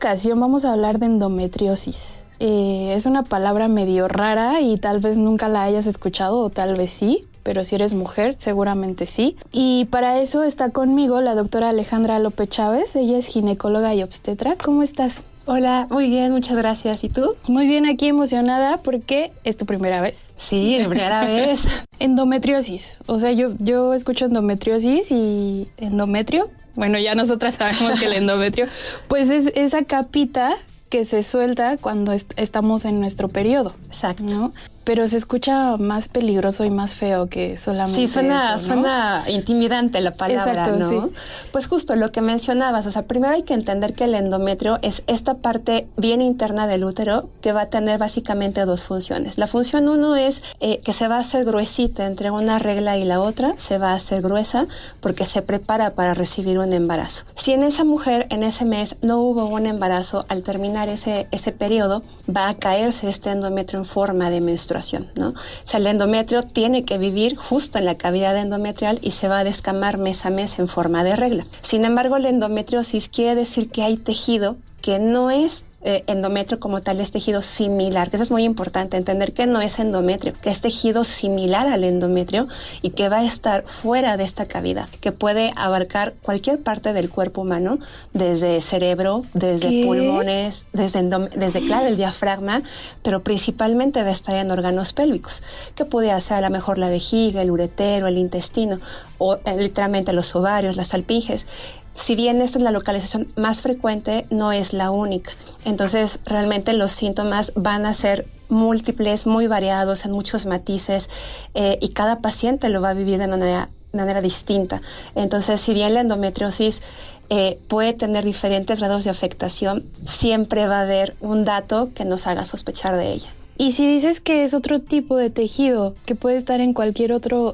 ocasión vamos a hablar de endometriosis. Es una palabra medio rara y tal vez nunca la hayas escuchado o tal vez sí, pero si eres mujer seguramente sí. Y para eso está conmigo la doctora Alejandra López Chávez. Ella es ginecóloga y obstetra. ¿Cómo estás? Hola, muy bien, muchas gracias. ¿Y tú? Muy bien, aquí emocionada porque es tu primera vez. Sí, mi primera vez. Endometriosis. O sea, yo escucho endometriosis y endometrio. Bueno, ya nosotras sabemos que el endometrio, pues es esa capita que se suelta cuando estamos en nuestro periodo. Exacto. ¿No? Pero se escucha más peligroso y más feo que solamente eso, ¿no? Suena intimidante la palabra, exacto, ¿no? Sí. Pues justo lo que mencionabas, o sea, primero hay que entender que el endometrio es esta parte bien interna del útero que va a tener básicamente dos funciones. La función uno es que se va a hacer gruesita entre una regla y la otra, se va a hacer gruesa porque se prepara para recibir un embarazo. Si en esa mujer, en ese mes, no hubo un embarazo, al terminar ese periodo, va a caerse este endometrio en forma de menstruación, ¿no? O sea, el endometrio tiene que vivir justo en la cavidad endometrial y se va a descamar mes a mes en forma de regla. Sin embargo, la endometriosis quiere decir que hay tejido que no es endometrio como tal, es tejido similar, que eso es muy importante, entender que no es endometrio, que es tejido similar al endometrio y que va a estar fuera de esta cavidad, que puede abarcar cualquier parte del cuerpo humano, desde cerebro, desde pulmones, desde claro, el diafragma, pero principalmente va a estar en órganos pélvicos, que puede ser a lo mejor la vejiga, el uretero, el intestino, o literalmente los ovarios, las alpinges. Si bien esta es la localización más frecuente, no es la única. Entonces, realmente los síntomas van a ser múltiples, muy variados, en muchos matices, y cada paciente lo va a vivir de una manera distinta. Entonces, si bien la endometriosis puede tener diferentes grados de afectación, siempre va a haber un dato que nos haga sospechar de ella. Y si dices que es otro tipo de tejido que puede estar en cualquier otro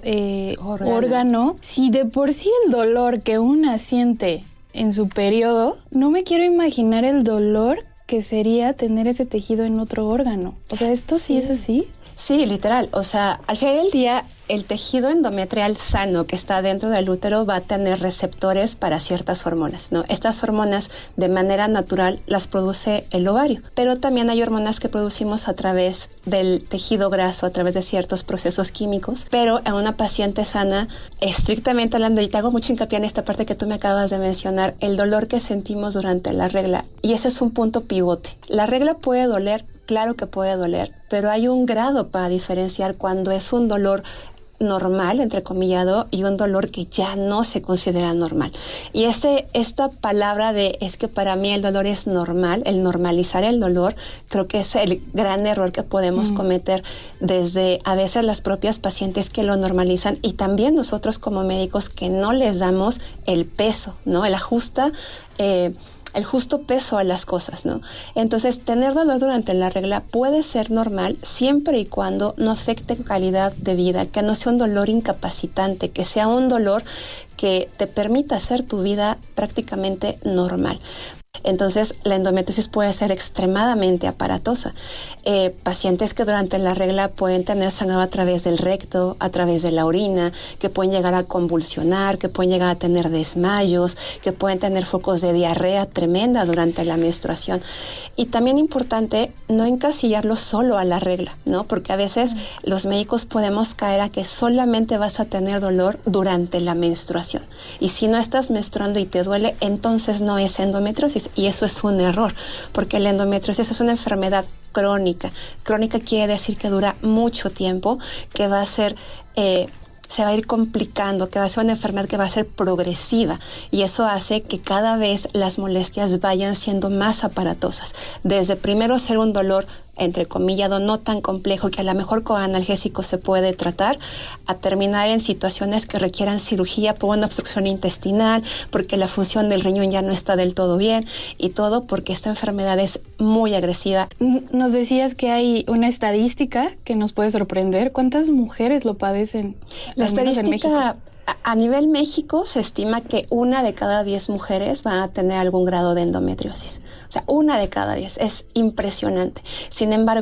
órgano, si de por sí el dolor que una siente en su periodo, no me quiero imaginar el dolor que sería tener ese tejido en otro órgano. O sea, ¿esto sí es así? Sí, literal. O sea, al final del día, el tejido endometrial sano que está dentro del útero va a tener receptores para ciertas hormonas, ¿no? Estas hormonas, de manera natural, las produce el ovario, pero también hay hormonas que producimos a través del tejido graso, a través de ciertos procesos químicos, pero en una paciente sana, estrictamente hablando, y te hago mucho hincapié en esta parte que tú me acabas de mencionar, el dolor que sentimos durante la regla, y ese es un punto pivote. La regla puede doler, claro que puede doler, pero hay un grado para diferenciar cuando es un dolor normal, entrecomillado, y un dolor que ya no se considera normal. Y esta palabra de es que para mí el dolor es normal, el normalizar el dolor, creo que es el gran error que podemos cometer desde a veces las propias pacientes que lo normalizan y también nosotros como médicos que no les damos el peso, ¿no? El justo peso a las cosas, ¿no? Entonces, tener dolor durante la regla puede ser normal siempre y cuando no afecte calidad de vida, que no sea un dolor incapacitante, que sea un dolor que te permita hacer tu vida prácticamente normal. Entonces, la endometriosis puede ser extremadamente aparatosa. Pacientes que durante la regla pueden tener sangrado a través del recto, a través de la orina, que pueden llegar a convulsionar, que pueden llegar a tener desmayos, que pueden tener focos de diarrea tremenda durante la menstruación. Y también importante no encasillarlo solo a la regla, ¿no? Porque a veces los médicos podemos caer a que solamente vas a tener dolor durante la menstruación. Y si no estás menstruando y te duele, entonces no es endometriosis. Y eso es un error, porque la endometriosis es una enfermedad crónica. Crónica quiere decir que dura mucho tiempo, que va a ser se va a ir complicando, que va a ser una enfermedad que va a ser progresiva, y eso hace que cada vez las molestias vayan siendo más aparatosas. Desde primero ser un dolor entrecomillado no tan complejo que a lo mejor con analgésicos se puede tratar, a terminar en situaciones que requieran cirugía por una obstrucción intestinal, porque la función del riñón ya no está del todo bien, y todo porque esta enfermedad es muy agresiva. Nos decías que hay una estadística que nos puede sorprender. ¿Cuántas mujeres lo padecen? La estadística a nivel México se estima que 1 de cada 10 mujeres van a tener algún grado de endometriosis. O sea, 1 de cada 10. Es impresionante. Sin embargo,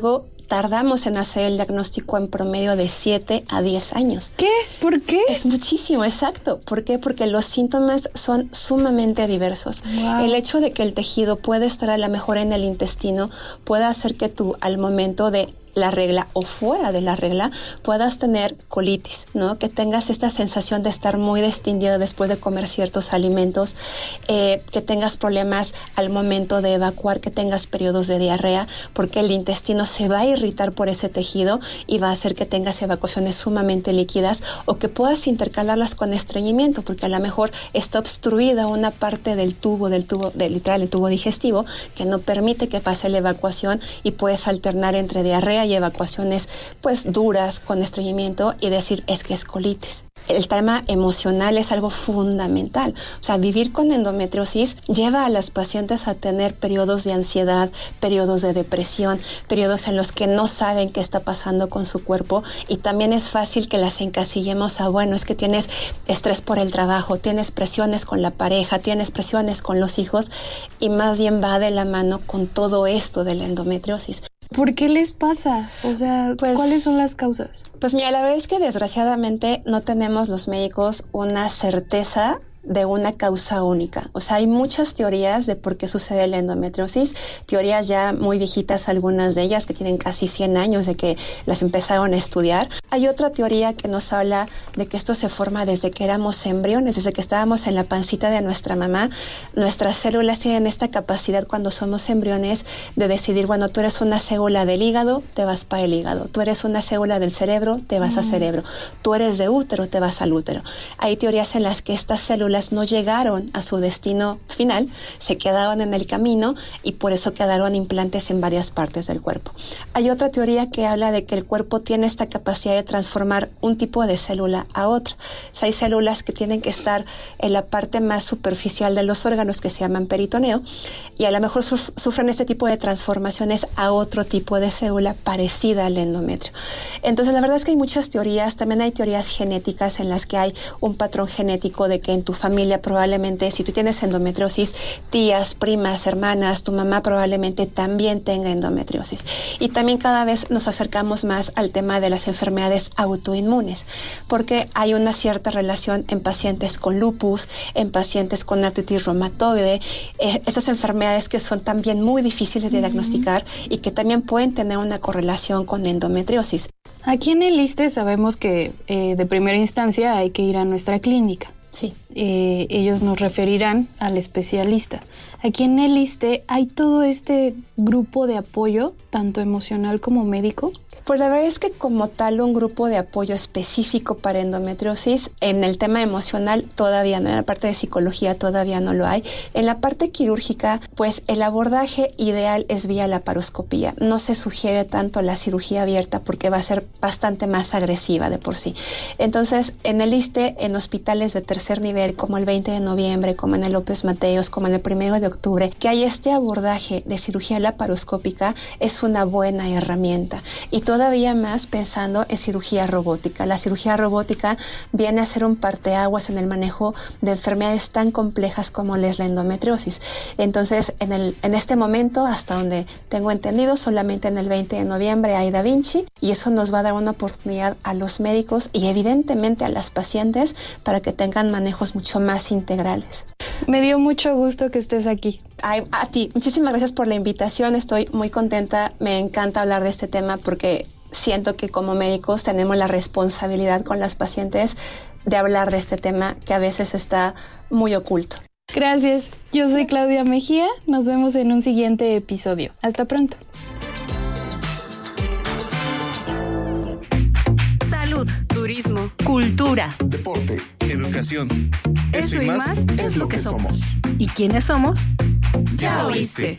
tardamos en hacer el diagnóstico en promedio de 7 a 10 años. ¿Qué? ¿Por qué? Es muchísimo, exacto. ¿Por qué? Porque los síntomas son sumamente diversos. Wow. El hecho de que el tejido puede estar a lo mejor en el intestino puede hacer que tú al momento de la regla o fuera de la regla puedas tener colitis, ¿no? Que tengas esta sensación de estar muy distendido después de comer ciertos alimentos, que tengas problemas al momento de evacuar, que tengas periodos de diarrea, porque el intestino se va a irritar por ese tejido y va a hacer que tengas evacuaciones sumamente líquidas, o que puedas intercalarlas con estreñimiento, porque a lo mejor está obstruida una parte del tubo literal, el tubo digestivo, que no permite que pase la evacuación, y puedes alternar entre diarrea y evacuaciones pues duras con estreñimiento y decir es que es colitis. El tema emocional es algo fundamental. O sea, vivir con endometriosis lleva a las pacientes a tener periodos de ansiedad, periodos de depresión, periodos en los que no saben qué está pasando con su cuerpo, y también es fácil que las encasillemos a, bueno, es que tienes estrés por el trabajo, tienes presiones con la pareja, tienes presiones con los hijos, y más bien va de la mano con todo esto de la endometriosis. ¿Por qué les pasa? O sea, pues, ¿cuáles son las causas? Pues mira, la verdad es que desgraciadamente no tenemos los médicos una certeza de una causa única. O sea, hay muchas teorías de por qué sucede la endometriosis, teorías ya muy viejitas, algunas de ellas que tienen casi 100 años de que las empezaron a estudiar. Hay otra teoría que nos habla de que esto se forma desde que éramos embriones, desde que estábamos en la pancita de nuestra mamá. Nuestras células tienen esta capacidad cuando somos embriones de decidir, bueno, tú eres una célula del hígado, te vas para el hígado. Tú eres una célula del cerebro, te vas a cerebro. Tú eres de útero, te vas al útero. Hay teorías en las que estas células no llegaron a su destino final, se quedaban en el camino, y por eso quedaron implantes en varias partes del cuerpo. Hay otra teoría que habla de que el cuerpo tiene esta capacidad de transformar un tipo de célula a otra. O sea, hay células que tienen que estar en la parte más superficial de los órganos, que se llaman peritoneo, y a lo mejor sufren este tipo de transformaciones a otro tipo de célula parecida al endometrio. Entonces, la verdad es que hay muchas teorías. También hay teorías genéticas en las que hay un patrón genético de que en tu familia probablemente, si tú tienes endometriosis, tías, primas, hermanas, tu mamá probablemente también tenga endometriosis. Y también cada vez nos acercamos más al tema de las enfermedades autoinmunes, porque hay una cierta relación en pacientes con lupus, en pacientes con artritis reumatoide, estas enfermedades que son también muy difíciles de diagnosticar y que también pueden tener una correlación con endometriosis. Aquí en el ISSSTE sabemos que de primera instancia hay que ir a nuestra clínica. Sí. Ellos nos referirán al especialista. Aquí en el ISSSTE hay todo este grupo de apoyo, tanto emocional como médico. Pues la verdad es que como tal un grupo de apoyo específico para endometriosis, en el tema emocional todavía no, en la parte de psicología todavía no lo hay. En la parte quirúrgica, pues el abordaje ideal es vía laparoscopía. No se sugiere tanto la cirugía abierta porque va a ser bastante más agresiva de por sí. Entonces, en el ISSSTE, en hospitales de tercer nivel, como el 20 de noviembre, como en el López Mateos, como en el 1 de octubre, que hay este abordaje de cirugía laparoscópica, es una buena herramienta. Y todavía más pensando en cirugía robótica. La cirugía robótica viene a ser un parteaguas en el manejo de enfermedades tan complejas como es la endometriosis. Entonces, en este momento, hasta donde tengo entendido, solamente en el 20 de noviembre hay Da Vinci, y eso nos va a dar una oportunidad a los médicos y evidentemente a las pacientes para que tengan manejos mucho más integrales. Me dio mucho gusto que estés aquí. Ay, a ti, muchísimas gracias por la invitación, estoy muy contenta, me encanta hablar de este tema porque siento que como médicos tenemos la responsabilidad con las pacientes de hablar de este tema que a veces está muy oculto. Gracias, yo soy Claudia Mejía, nos vemos en un siguiente episodio. Hasta pronto. Salud, turismo, cultura, deporte, educación. Eso y más es lo que somos. ¿Y quiénes somos? Ya oíste.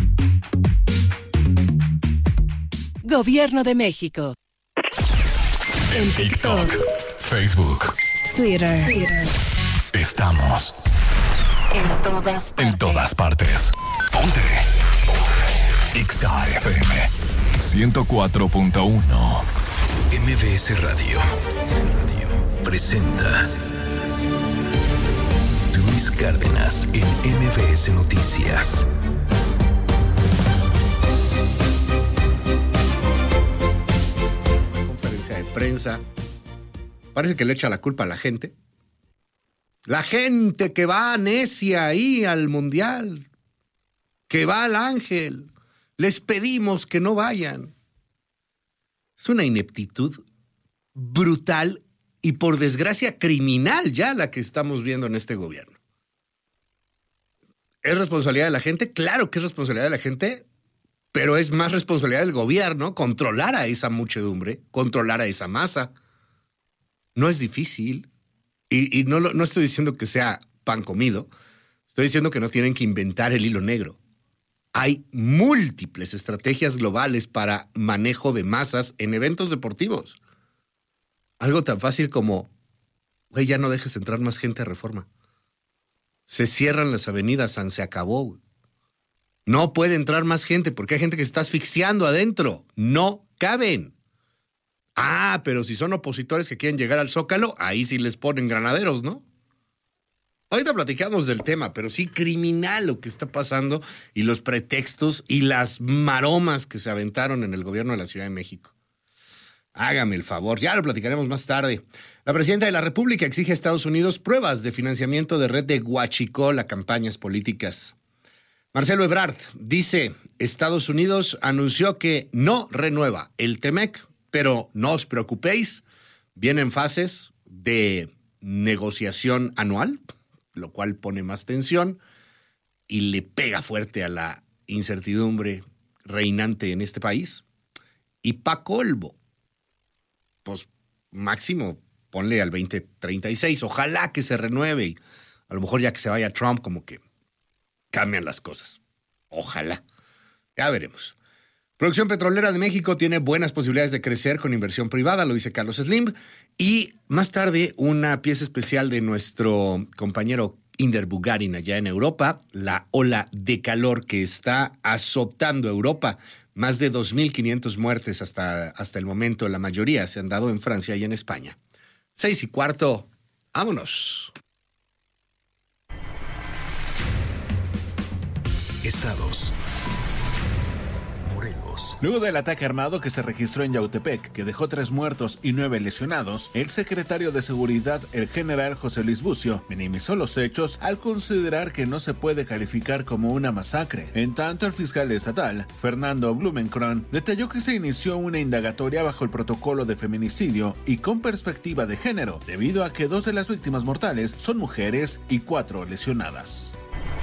Gobierno de México. En TikTok, Facebook, Twitter. Estamos en todas partes. Ponte Exa FM 104.1. MBS Radio presenta Luis Cárdenas en MBS Noticias. prensa, parece que le echa la culpa a la gente. La gente que va necia ahí al Mundial, que va al Ángel, les pedimos que no vayan. Es una ineptitud brutal y por desgracia criminal ya la que estamos viendo en este gobierno. ¿Es responsabilidad de la gente? Claro que es responsabilidad de la gente, pero es más responsabilidad del gobierno controlar a esa muchedumbre, controlar a esa masa. No es difícil. Y no estoy diciendo que sea pan comido. Estoy diciendo que no tienen que inventar el hilo negro. Hay múltiples estrategias globales para manejo de masas en eventos deportivos. Algo tan fácil como, güey, ya no dejes entrar más gente a Reforma. Se cierran las avenidas, se acabó. No puede entrar más gente porque hay gente que está asfixiando adentro. No caben. Pero si son opositores que quieren llegar al Zócalo, ahí sí les ponen granaderos, ¿no? Ahorita platicamos del tema, pero sí criminal lo que está pasando y los pretextos y las maromas que se aventaron en el gobierno de la Ciudad de México. Hágame el favor, ya lo platicaremos más tarde. La presidenta de la República exige a Estados Unidos pruebas de financiamiento de red de huachicol a campañas políticas. Marcelo Ebrard dice, Estados Unidos anunció que no renueva el TEMEC, pero no os preocupéis, vienen fases de negociación anual, lo cual pone más tensión y le pega fuerte a la incertidumbre reinante en este país. Y pa' colmo, pues máximo ponle al 2036, ojalá que se renueve y a lo mejor ya que se vaya Trump como que cambian las cosas. Ojalá. Ya veremos. Producción Petrolera de México tiene buenas posibilidades de crecer con inversión privada, lo dice Carlos Slim. Y más tarde, una pieza especial de nuestro compañero Inder Bugarin allá en Europa, la ola de calor que está azotando Europa. Más de 2.500 muertes hasta el momento. La mayoría se han dado en Francia y en España. 6:15, vámonos. Estados. Luego del ataque armado que se registró en Yautepec, que dejó 3 muertos y 9 lesionados, el secretario de Seguridad, el general José Luis Bucio, minimizó los hechos al considerar que no se puede calificar como una masacre. En tanto, el fiscal estatal, Fernando Blumenkron, detalló que se inició una indagatoria bajo el protocolo de feminicidio y con perspectiva de género, debido a que 2 de las víctimas mortales son mujeres y 4 lesionadas.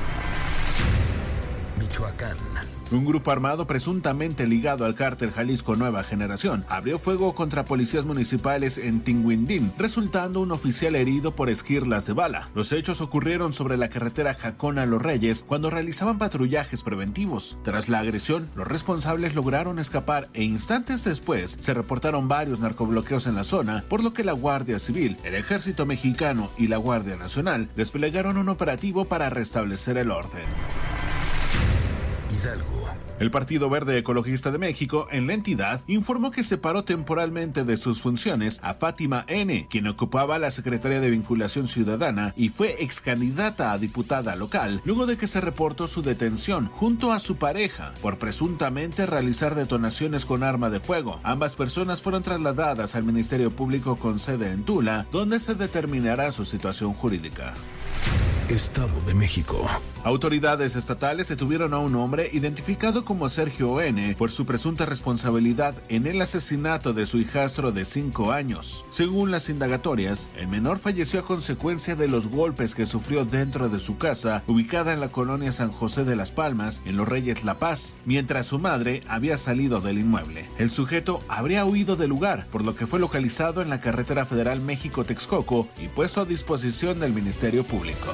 Michoacán. Un grupo armado presuntamente ligado al cártel Jalisco Nueva Generación abrió fuego contra policías municipales en Tinguindín, resultando un oficial herido por esquirlas de bala. Los hechos ocurrieron sobre la carretera Jacona Los Reyes cuando realizaban patrullajes preventivos. Tras la agresión, los responsables lograron escapar e instantes después se reportaron varios narcobloqueos en la zona, por lo que la Guardia Civil, el Ejército Mexicano y la Guardia Nacional desplegaron un operativo para restablecer el orden. Hidalgo. El Partido Verde Ecologista de México, en la entidad, informó que separó temporalmente de sus funciones a Fátima N., quien ocupaba la Secretaría de Vinculación Ciudadana y fue excandidata a diputada local, luego de que se reportó su detención junto a su pareja por presuntamente realizar detonaciones con arma de fuego. Ambas personas fueron trasladadas al Ministerio Público con sede en Tula, donde se determinará su situación jurídica. Estado de México. Autoridades estatales detuvieron a un hombre identificado como Sergio N. por su presunta responsabilidad en el asesinato de su hijastro de 5 años. Según las indagatorias, el menor falleció a consecuencia de los golpes que sufrió dentro de su casa, ubicada en la colonia San José de las Palmas, en Los Reyes La Paz, mientras su madre había salido del inmueble. El sujeto habría huido del lugar, por lo que fue localizado en la carretera federal México-Texcoco y puesto a disposición del Ministerio Público.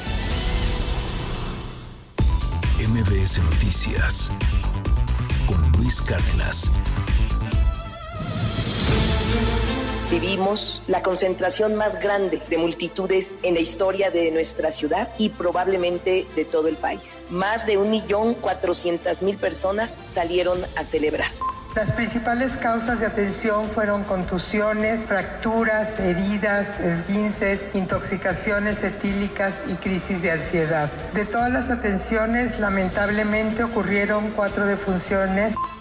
MBS Noticias con Luis Cárdenas. Vivimos la concentración más grande de multitudes en la historia de nuestra ciudad y probablemente de todo el país. Más de 1.400.000 personas salieron a celebrar. Las principales causas de atención fueron contusiones, fracturas, heridas, esguinces, intoxicaciones etílicas y crisis de ansiedad. De todas las atenciones, lamentablemente ocurrieron 4 defunciones.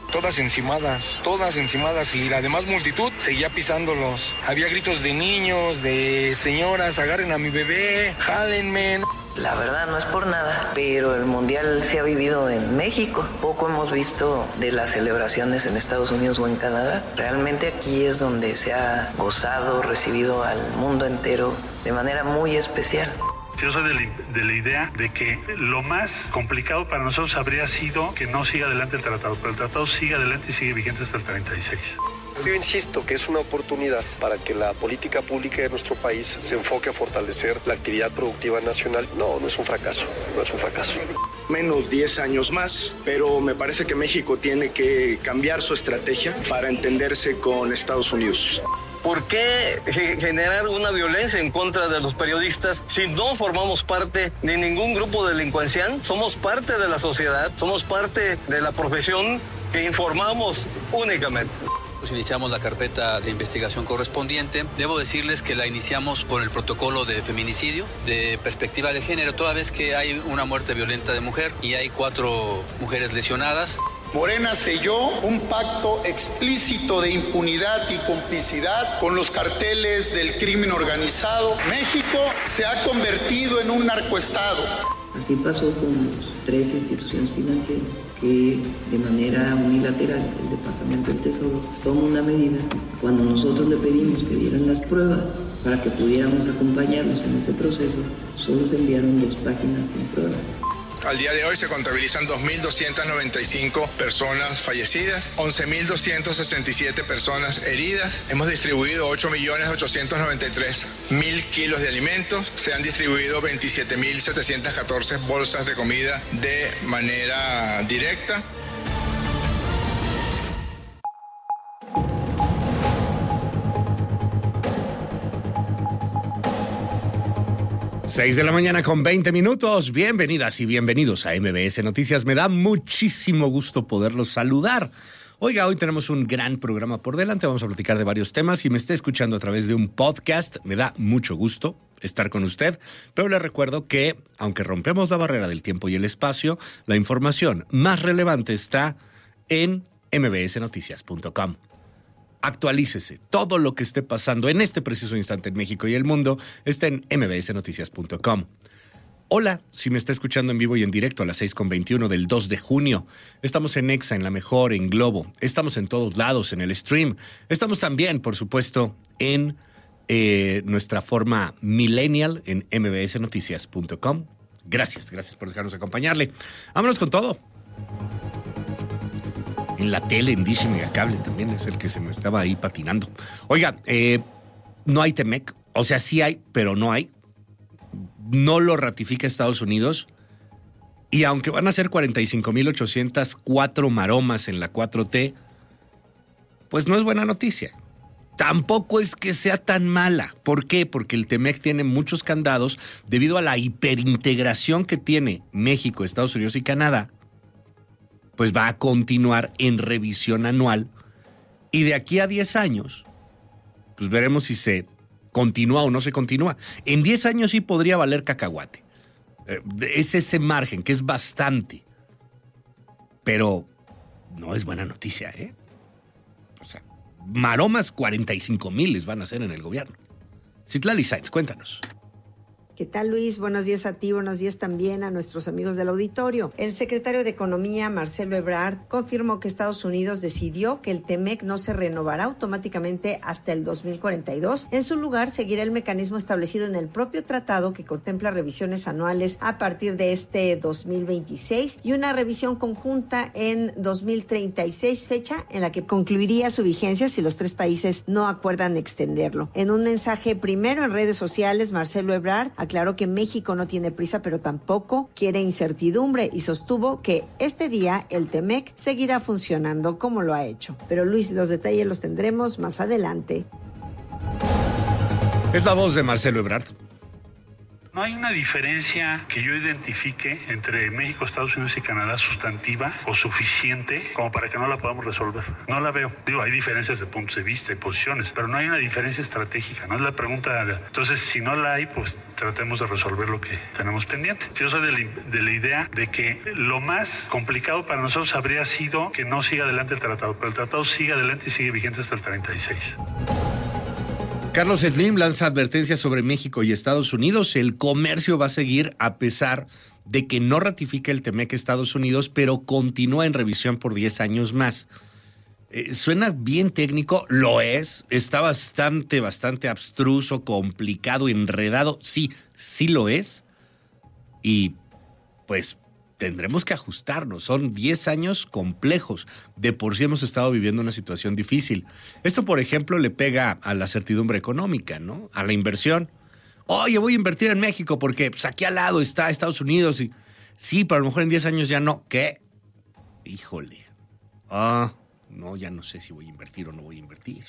todas encimadas, y la demás multitud seguía pisándolos. Había gritos de niños, de señoras, agarren a mi bebé, jálenme. La verdad no es por nada, pero el Mundial se ha vivido en México. Poco hemos visto de las celebraciones en Estados Unidos o en Canadá. Realmente aquí es donde se ha gozado, recibido al mundo entero de manera muy especial. Yo soy de la idea de que lo más complicado para nosotros habría sido que no siga adelante el tratado, pero el tratado sigue adelante y sigue vigente hasta el 36. Yo insisto que es una oportunidad para que la política pública de nuestro país se enfoque a fortalecer la actividad productiva nacional. No es un fracaso, Menos 10 años más, pero me parece que México tiene que cambiar su estrategia para entenderse con Estados Unidos. ¿Por qué generar una violencia en contra de los periodistas si no formamos parte de ningún grupo delincuencial? Somos parte de la sociedad, somos parte de la profesión que informamos únicamente. Iniciamos la carpeta de investigación correspondiente. Debo decirles que la iniciamos por el protocolo de feminicidio, de perspectiva de género, toda vez que hay una muerte violenta de mujer y hay 4 mujeres lesionadas. Morena selló un pacto explícito de impunidad y complicidad con los carteles del crimen organizado. México se ha convertido en un narcoestado. Así pasó con las 3 instituciones financieras que de manera unilateral el Departamento del Tesoro toma una medida. Cuando nosotros le pedimos que dieran las pruebas para que pudiéramos acompañarnos en ese proceso, solo se enviaron 2 páginas sin pruebas. Al día de hoy se contabilizan 2.295 personas fallecidas, 11.267 personas heridas. Hemos distribuido 8.893.000 kilos de alimentos. Se han distribuido 27.714 bolsas de comida de manera directa. Seis de la mañana con 20 minutos. Bienvenidas y bienvenidos a MBS Noticias. Me da muchísimo gusto poderlos saludar. Oiga, hoy tenemos un gran programa por delante. Vamos a platicar de varios temas. Si me está escuchando a través de un podcast, me da mucho gusto estar con usted. Pero le recuerdo que, aunque rompemos la barrera del tiempo y el espacio, la información más relevante está en mbsnoticias.com. Actualícese. Todo lo que esté pasando en este preciso instante en México y el mundo está en mbsnoticias.com. Hola, si me está escuchando en vivo y en directo a las 6:21 del 2 de junio. Estamos en Exa, en La Mejor, en Globo. Estamos en todos lados, en el stream. Estamos también, por supuesto, en nuestra forma millennial en mbsnoticias.com. Gracias por dejarnos acompañarle. Vámonos con todo. En la tele, en Dish y Megacable también es el que se me estaba ahí patinando. Oiga, no hay TEMEC, o sea, sí hay, pero no hay. No lo ratifica Estados Unidos. Y aunque van a ser 45,804 maromas en la 4T, pues no es buena noticia. Tampoco es que sea tan mala. ¿Por qué? Porque el TEMEC tiene muchos candados debido a la hiperintegración que tiene México, Estados Unidos y Canadá. Pues va a continuar en revisión anual y de aquí a 10 años, pues veremos si se continúa o no se continúa. En 10 años sí podría valer cacahuate. Es ese margen, que es bastante. Pero no es buena noticia, ¿eh? O sea, maromas 45,000 les van a hacer en el gobierno. Citlali Sáenz, cuéntanos. ¿Qué tal, Luis? Buenos días a ti, buenos días también a nuestros amigos del auditorio. El secretario de Economía, Marcelo Ebrard, confirmó que Estados Unidos decidió que el TEMEC no se renovará automáticamente hasta el 2042. En su lugar, seguirá el mecanismo establecido en el propio tratado que contempla revisiones anuales a partir de este 2026 y una revisión conjunta en 2036, fecha en la que concluiría su vigencia si los 3 países no acuerdan extenderlo. En un mensaje primero en redes sociales, Marcelo Ebrard aclaró que México no tiene prisa, pero tampoco quiere incertidumbre y sostuvo que este día el TEMEC seguirá funcionando como lo ha hecho. Pero Luis, los detalles los tendremos más adelante. Es la voz de Marcelo Ebrard. No hay una diferencia que yo identifique entre México, Estados Unidos y Canadá sustantiva o suficiente como para que no la podamos resolver. No la veo. Digo, hay diferencias de puntos de vista y posiciones, pero no hay una diferencia estratégica. No es la pregunta. Entonces, si no la hay, pues tratemos de resolver lo que tenemos pendiente. Yo soy de la idea de que lo más complicado para nosotros habría sido que no siga adelante el tratado, pero el tratado sigue adelante y sigue vigente hasta el 36. Carlos Slim lanza advertencias sobre México y Estados Unidos. El comercio va a seguir a pesar de que no ratifique el TEMEC Estados Unidos, pero continúa en revisión por 10 años más. Suena bien técnico, lo es, está bastante abstruso, complicado, enredado, sí lo es, y pues tendremos que ajustarnos, son 10 años complejos, de por sí hemos estado viviendo una situación difícil. Esto, por ejemplo, le pega a la certidumbre económica, ¿no? A la inversión. Oye, voy a invertir en México porque pues, aquí al lado está Estados Unidos, y sí, pero a lo mejor en 10 años ya no. ¿Qué? Híjole. No, ya no sé si voy a invertir o no voy a invertir.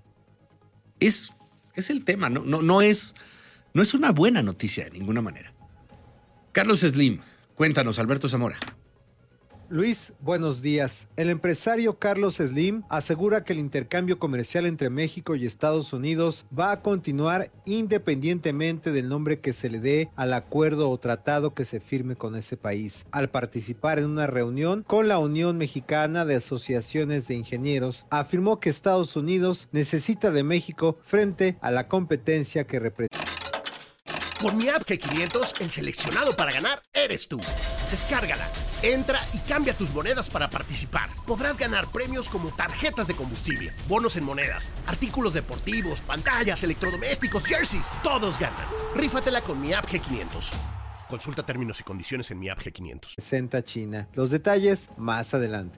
Es el tema, no es una buena noticia de ninguna manera. Carlos Slim, cuéntanos, Alberto Zamora. Luis, buenos días. El empresario Carlos Slim asegura que el intercambio comercial entre México y Estados Unidos va a continuar independientemente del nombre que se le dé al acuerdo o tratado que se firme con ese país. Al participar en una reunión con la Unión Mexicana de Asociaciones de Ingenieros, afirmó que Estados Unidos necesita de México frente a la competencia que representa. Con mi app G500, el seleccionado para ganar eres tú. Descárgala, entra y cambia tus monedas para participar. Podrás ganar premios como tarjetas de combustible, bonos en monedas, artículos deportivos, pantallas, electrodomésticos, jerseys. Todos ganan. Rífatela con mi app G500. Consulta términos y condiciones en mi app G500. Presenta China. Los detalles más adelante.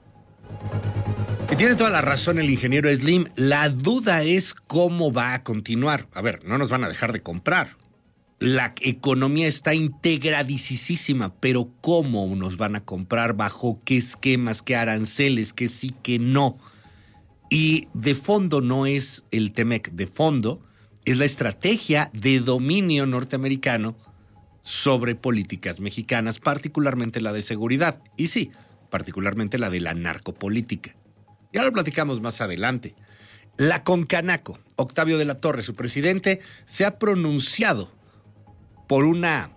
Y tiene toda la razón el ingeniero Slim. La duda es cómo va a continuar. A ver, no nos van a dejar de comprar. La economía está integradicísima, pero ¿cómo nos van a comprar? ¿Bajo qué esquemas, qué aranceles, qué sí, qué no? Y de fondo no es el TEMEC, de fondo es la estrategia de dominio norteamericano sobre políticas mexicanas, particularmente la de seguridad. Y sí, particularmente la de la narcopolítica. Ya lo platicamos más adelante. La Concanaco, Octavio de la Torre, su presidente, se ha pronunciado por una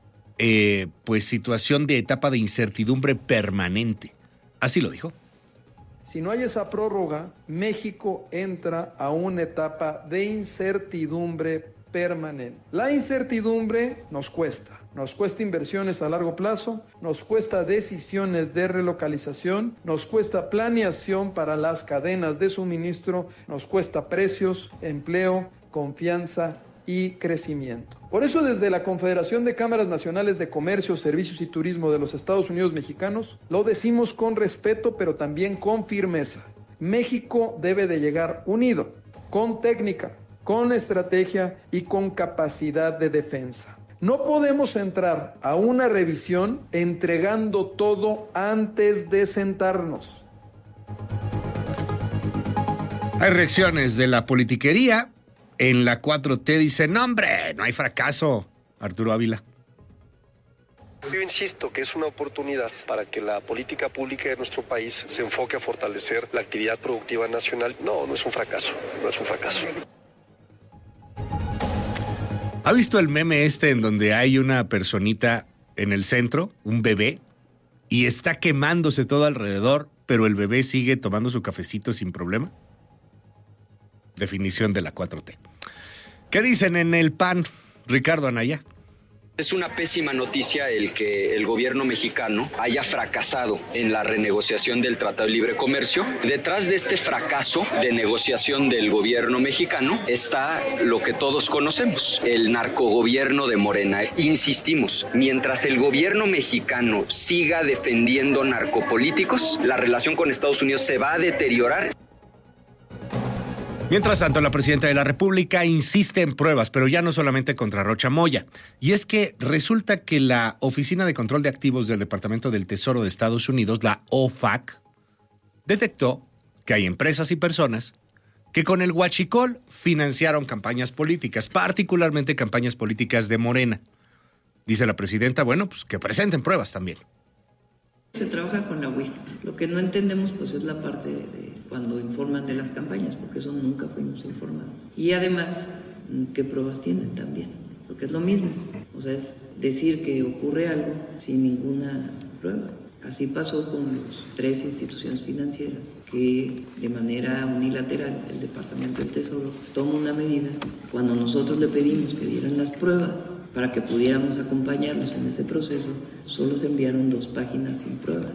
situación de etapa de incertidumbre permanente. Así lo dijo. Si no hay esa prórroga, México entra a una etapa de incertidumbre permanente. La incertidumbre nos cuesta inversiones a largo plazo, nos cuesta decisiones de relocalización, nos cuesta planeación para las cadenas de suministro, nos cuesta precios, empleo, confianza y crecimiento. Por eso, desde la Confederación de Cámaras Nacionales de Comercio, Servicios y Turismo de los Estados Unidos Mexicanos, lo decimos con respeto, pero también con firmeza. México debe de llegar unido, con técnica, con estrategia y con capacidad de defensa. No podemos entrar a una revisión entregando todo antes de sentarnos. Hay reacciones de la politiquería. En la 4T dicen, no hombre, no hay fracaso. Arturo Ávila. Yo insisto que es una oportunidad para que la política pública de nuestro país se enfoque a fortalecer la actividad productiva nacional. No es un fracaso, no es un fracaso. ¿Ha visto el meme en donde hay una personita en el centro, un bebé, y está quemándose todo alrededor, pero el bebé sigue tomando su cafecito sin problema? Definición de la 4T. ¿Qué dicen en el PAN, Ricardo Anaya? Es una pésima noticia el que el gobierno mexicano haya fracasado en la renegociación del Tratado de Libre Comercio. Detrás de este fracaso de negociación del gobierno mexicano está lo que todos conocemos, el narcogobierno de Morena. Insistimos, mientras el gobierno mexicano siga defendiendo narcopolíticos, la relación con Estados Unidos se va a deteriorar. Mientras tanto, la presidenta de la República insiste en pruebas, pero ya no solamente contra Rocha Moya. Y es que resulta que la Oficina de Control de Activos del Departamento del Tesoro de Estados Unidos, la OFAC, detectó que hay empresas y personas que con el huachicol financiaron campañas políticas, particularmente campañas políticas de Morena. Dice la presidenta, bueno, pues que presenten pruebas también. Se trabaja con la UIF. Lo que no entendemos pues es la parte de cuando informan de las campañas, porque eso nunca fuimos informados. Y además, ¿qué pruebas tienen también? Porque es lo mismo. O sea, es decir que ocurre algo sin ninguna prueba. Así pasó con las 3 instituciones financieras que de manera unilateral el Departamento del Tesoro toma una medida cuando nosotros le pedimos que dieran las pruebas para que pudiéramos acompañarnos en ese proceso. Solo se enviaron 2 páginas sin pruebas.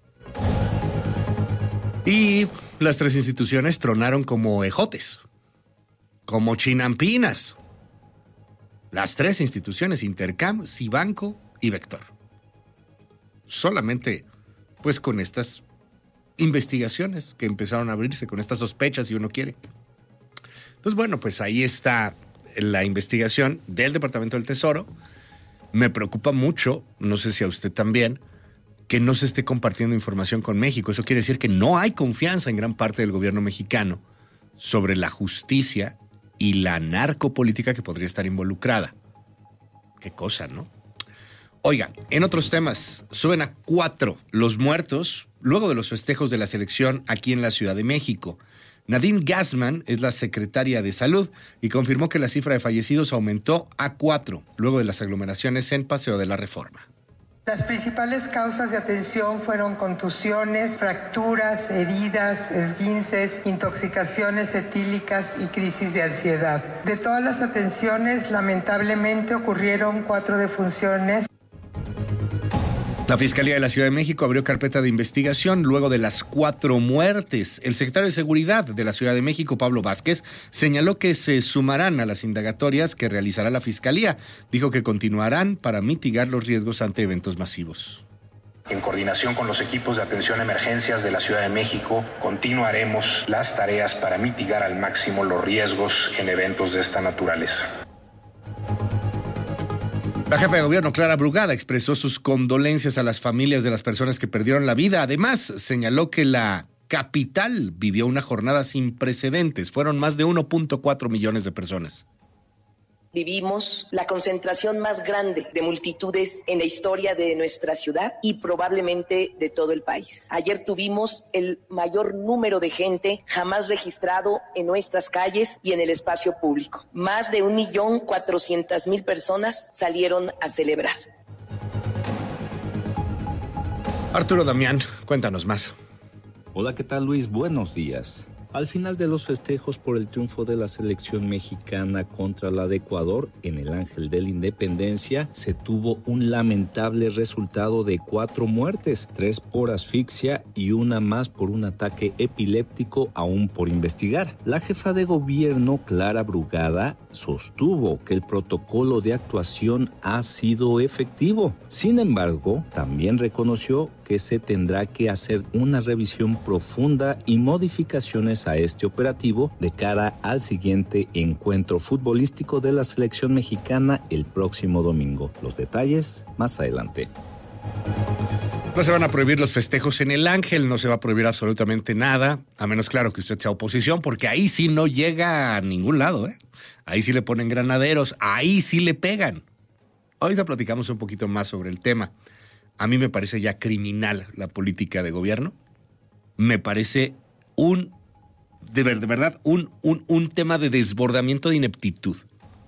Y las 3 instituciones tronaron como ejotes, como chinampinas. Las 3 instituciones, Intercam, Cibanco y Vector. Solamente, pues, con estas investigaciones que empezaron a abrirse, con estas sospechas, si uno quiere. Entonces, bueno, pues ahí está la investigación del Departamento del Tesoro. Me preocupa mucho, no sé si a usted también, que no se esté compartiendo información con México. Eso quiere decir que no hay confianza en gran parte del gobierno mexicano sobre la justicia y la narcopolítica que podría estar involucrada. Qué cosa, ¿no? Oiga, en otros temas, suben a 4 los muertos luego de los festejos de la selección aquí en la Ciudad de México. Nadine Gassman es la secretaria de Salud y confirmó que la cifra de fallecidos aumentó a 4 luego de las aglomeraciones en Paseo de la Reforma. Las principales causas de atención fueron contusiones, fracturas, heridas, esguinces, intoxicaciones etílicas y crisis de ansiedad. De todas las atenciones, lamentablemente ocurrieron 4 defunciones. La Fiscalía de la Ciudad de México abrió carpeta de investigación luego de las 4 muertes. El secretario de Seguridad de la Ciudad de México, Pablo Vázquez, señaló que se sumarán a las indagatorias que realizará la Fiscalía. Dijo que continuarán para mitigar los riesgos ante eventos masivos. En coordinación con los equipos de atención a emergencias de la Ciudad de México, continuaremos las tareas para mitigar al máximo los riesgos en eventos de esta naturaleza. La jefa de gobierno, Clara Brugada, expresó sus condolencias a las familias de las personas que perdieron la vida. Además, señaló que la capital vivió una jornada sin precedentes. Fueron más de 1.4 millones de personas. Vivimos la concentración más grande de multitudes en la historia de nuestra ciudad y probablemente de todo el país. Ayer tuvimos el mayor número de gente jamás registrado en nuestras calles y en el espacio público. Más de 1.400.000 personas salieron a celebrar. Arturo Damián, cuéntanos más. Hola, ¿qué tal, Luis? Buenos días. Al final de los festejos por el triunfo de la selección mexicana contra la de Ecuador en el Ángel de la Independencia, se tuvo un lamentable resultado de 4 muertes, 3 por asfixia y una más por un ataque epiléptico aún por investigar. La jefa de gobierno, Clara Brugada, sostuvo que el protocolo de actuación ha sido efectivo. Sin embargo, también reconoció que se tendrá que hacer una revisión profunda y modificaciones a este operativo de cara al siguiente encuentro futbolístico de la selección mexicana el próximo domingo. Los detalles más adelante. No se van a prohibir los festejos en el Ángel, no se va a prohibir absolutamente nada, a menos claro que usted sea oposición, porque ahí sí no llega a ningún lado, ¿eh? Ahí sí le ponen granaderos, ahí sí le pegan. Ahorita platicamos un poquito más sobre el tema. A mí me parece ya criminal la política de gobierno. Me parece de verdad, un tema de desbordamiento de ineptitud.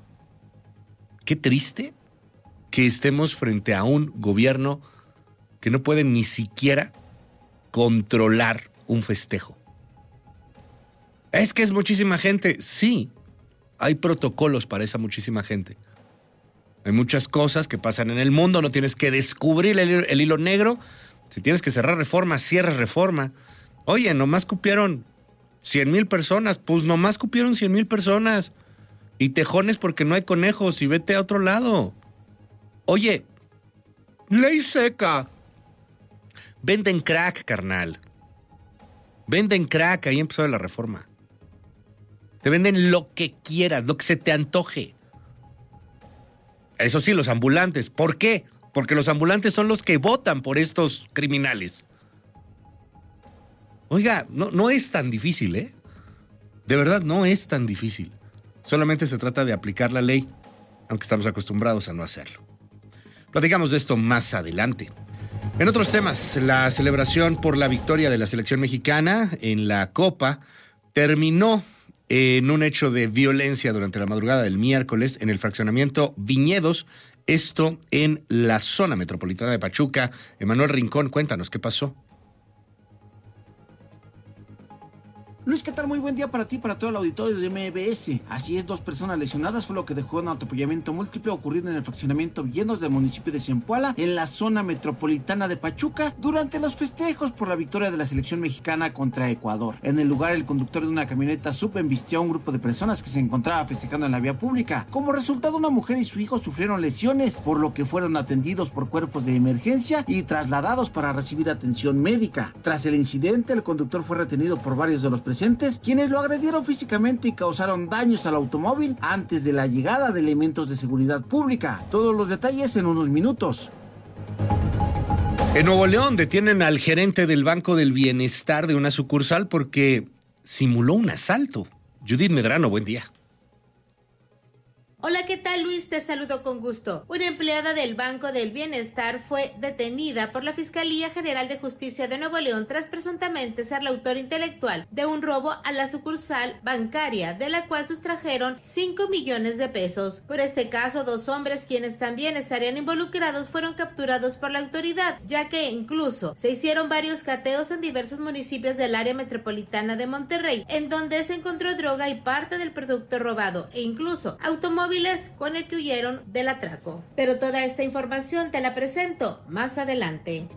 Qué triste que estemos frente a un gobierno que no puede ni siquiera controlar un festejo. Es que es muchísima gente. Sí, hay protocolos para esa muchísima gente. Hay muchas cosas que pasan en el mundo, no tienes que descubrir el hilo negro. Si tienes que cerrar Reforma, cierra Reforma. Oye, nomás cupieron 100,000 personas, pues nomás cupieron 100,000 personas. Y tejones porque no hay conejos y vete a otro lado. Oye, ley seca. Venden crack, carnal. Venden crack, ahí empezó la Reforma. Te venden lo que quieras, lo que se te antoje. Eso sí, los ambulantes. ¿Por qué? Porque los ambulantes son los que votan por estos criminales. Oiga, no es tan difícil, ¿eh? De verdad, no es tan difícil. Solamente se trata de aplicar la ley, aunque estamos acostumbrados a no hacerlo. Platicamos de esto más adelante. En otros temas, la celebración por la victoria de la selección mexicana en la Copa terminó en un hecho de violencia durante la madrugada del miércoles en el fraccionamiento Viñedos, esto en la zona metropolitana de Pachuca. Emanuel Rincón, cuéntanos qué pasó. Luis, ¿qué tal? Muy buen día para ti, para todo el auditorio de MBS. Así es, 2 personas lesionadas fue lo que dejó un atropellamiento múltiple ocurrido en el fraccionamiento Viñedos del municipio de Zempoala, en la zona metropolitana de Pachuca, durante los festejos por la victoria de la selección mexicana contra Ecuador. En el lugar, el conductor de una camioneta sub embistió a un grupo de personas que se encontraba festejando en la vía pública. Como resultado, una mujer y su hijo sufrieron lesiones, por lo que fueron atendidos por cuerpos de emergencia y trasladados para recibir atención médica. Tras el incidente, el conductor fue retenido por varios de los presentes, quienes lo agredieron físicamente y causaron daños al automóvil antes de la llegada de elementos de seguridad pública. Todos los detalles en unos minutos. En Nuevo León detienen al gerente del Banco del Bienestar de una sucursal porque simuló un asalto. Judith Medrano, buen día. Hola, ¿qué tal, Luis? Te saludo con gusto. Una empleada del Banco del Bienestar fue detenida por la Fiscalía General de Justicia de Nuevo León tras presuntamente ser la autora intelectual de un robo a la sucursal bancaria, de la cual sustrajeron 5 millones de pesos. Por este caso, 2 hombres, quienes también estarían involucrados, fueron capturados por la autoridad, ya que incluso se hicieron varios cateos en diversos municipios del área metropolitana de Monterrey, en donde se encontró droga y parte del producto robado, e incluso automóviles con el que huyeron del atraco. Pero toda esta información te la presento más adelante.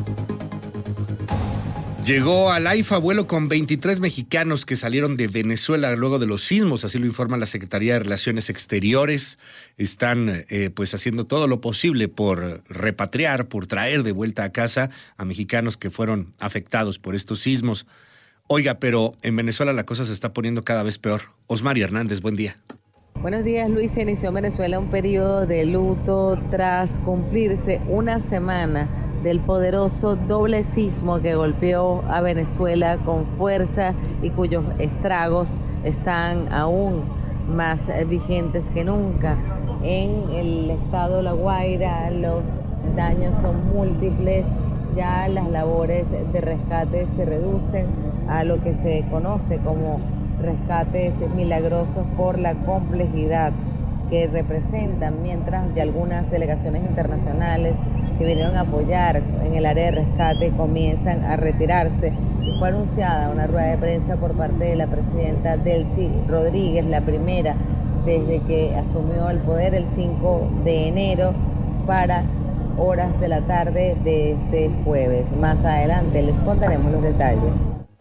Llegó al AIFA vuelo con 23 mexicanos que salieron de Venezuela luego de los sismos, así lo informa la Secretaría de Relaciones Exteriores. Están pues haciendo todo lo posible por repatriar, por traer de vuelta a casa a mexicanos que fueron afectados por estos sismos. Oiga, pero en Venezuela la cosa se está poniendo cada vez peor. Osmari Hernández, buen día. Buenos días, Luis. Se inició en Venezuela un periodo de luto tras cumplirse una semana del poderoso doble sismo que golpeó a Venezuela con fuerza y cuyos estragos están aún más vigentes que nunca. En el estado La Guaira los daños son múltiples, ya las labores de rescate se reducen a lo que se conoce como rescates milagrosos por la complejidad que representan, mientras de algunas delegaciones internacionales que vinieron a apoyar en el área de rescate comienzan a retirarse. Y fue anunciada una rueda de prensa por parte de la presidenta Delcy Rodríguez, la primera desde que asumió el poder el 5 de enero, para horas de la tarde de este jueves. Más adelante les contaremos los detalles.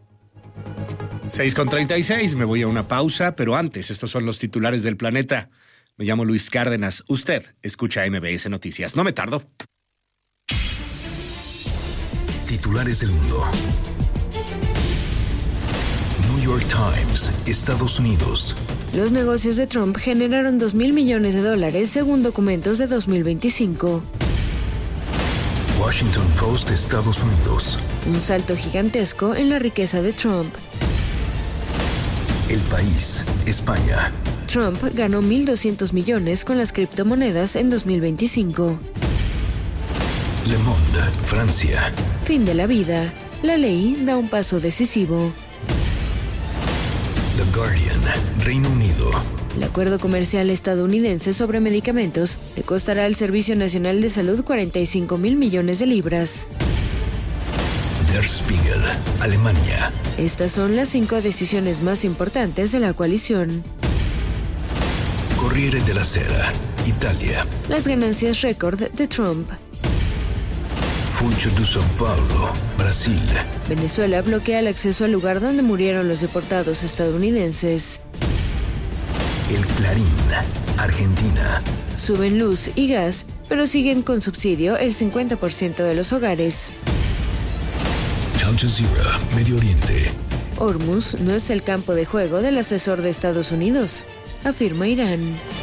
6:36, me voy a una pausa, pero antes, estos son los titulares del planeta. Me llamo Luis Cárdenas. Usted escucha MBS Noticias. No me tardo. Titulares del mundo. New York Times, Estados Unidos. Los negocios de Trump generaron $2,000 millones según documentos de 2025. Washington Post, Estados Unidos. Un salto gigantesco en la riqueza de Trump. El País, España. Trump ganó 1.200 millones con las criptomonedas en 2025. Le Monde, Francia. Fin de la vida. La ley da un paso decisivo. The Guardian, Reino Unido. El acuerdo comercial estadounidense sobre medicamentos le costará al Servicio Nacional de Salud 45,000 millones de libras. Der Spiegel, Alemania. Estas son las 5 decisiones más importantes de la coalición. Corriere della Sera, Italia. Las ganancias récord de Trump. Funcho de São Paulo, Brasil. Venezuela bloquea el acceso al lugar donde murieron los deportados estadounidenses. El Clarín, Argentina. Suben luz y gas, pero siguen con subsidio el 50% de los hogares. Al Jazeera, Medio Oriente. Hormuz no es el campo de juego del asesor de Estados Unidos, afirma Irán.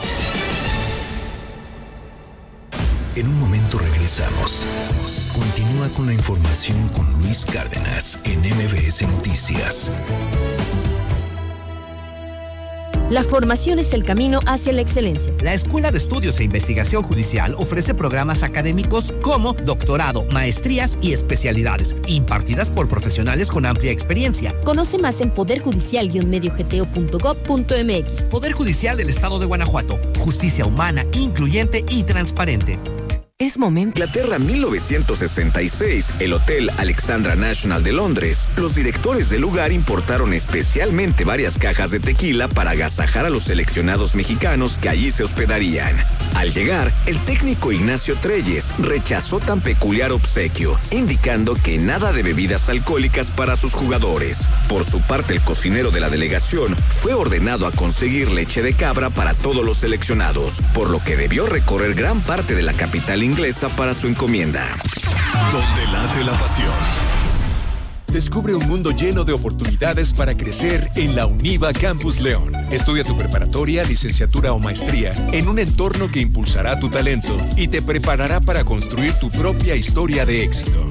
En un momento regresamos. Continúa con la información con Luis Cárdenas en MBS Noticias. La formación es el camino hacia la excelencia. La Escuela de Estudios e Investigación Judicial ofrece programas académicos como doctorado, maestrías y especialidades, impartidas por profesionales con amplia experiencia. Conoce más en poderjudicial-mediogto.gov.mx. Poder Judicial del Estado de Guanajuato. Justicia humana, incluyente y transparente. Es momento. Inglaterra 1966, el Hotel Alexandra National de Londres. Los directores del lugar importaron especialmente varias cajas de tequila para agasajar a los seleccionados mexicanos que allí se hospedarían. Al llegar, el técnico Ignacio Treyes rechazó tan peculiar obsequio, indicando que nada de bebidas alcohólicas para sus jugadores. Por su parte, el cocinero de la delegación fue ordenado a conseguir leche de cabra para todos los seleccionados, por lo que debió recorrer gran parte de la capital inglesa para su encomienda. Donde late la pasión. Descubre un mundo lleno de oportunidades para crecer en la UNIVA Campus León. Estudia tu preparatoria, licenciatura o maestría en un entorno que impulsará tu talento y te preparará para construir tu propia historia de éxito.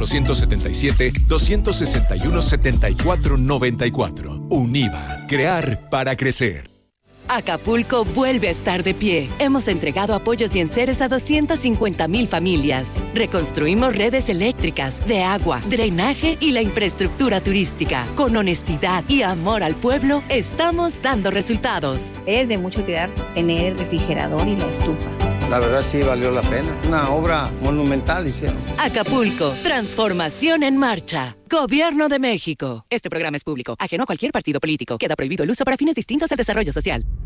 477-261-7494. UNIVA. Crear para crecer. Acapulco vuelve a estar de pie. Hemos entregado apoyos y enseres a 250,000 familias. Reconstruimos redes eléctricas, de agua, drenaje y la infraestructura turística. Con honestidad y amor al pueblo, estamos dando resultados. Es de mucho cuidar tener el refrigerador y la estufa. La verdad sí valió la pena. Una obra monumental hicieron. Acapulco, transformación en marcha. Gobierno de México. Este programa es público, ajeno a cualquier partido político. Queda prohibido el uso para fines distintos al desarrollo social.